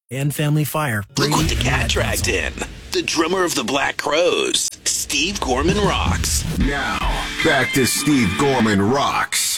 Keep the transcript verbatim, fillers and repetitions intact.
and Family Fire. Look what the Brady cat and dragged in. The drummer of the Black Crowes, Steve Gorman Rocks. Now, back to Steve Gorman Rocks.